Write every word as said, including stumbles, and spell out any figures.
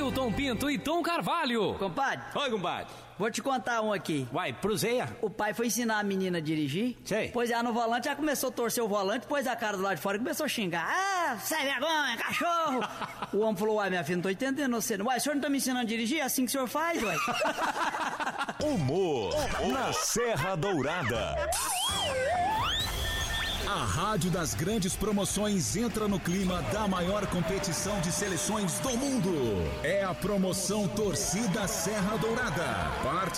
Paulo, Tom Pinto e Tom Carvalho. Compadre. Oi, compadre. Vou te contar um aqui. Vai, proseia. O pai foi ensinar a menina a dirigir. Sei. Pois ela no volante, já começou a torcer o volante, pôs a cara do lado de fora e começou a xingar. Ah, sai vergonha, cachorro! O homem falou, uai, minha filha, não tô entendendo você. Uai, o senhor não tá me ensinando a dirigir? É assim que o senhor faz, uai. Humor na Serra Dourada. A Rádio das Grandes Promoções entra no clima da maior competição de seleções do mundo. É a promoção Torcida Serra Dourada. Parte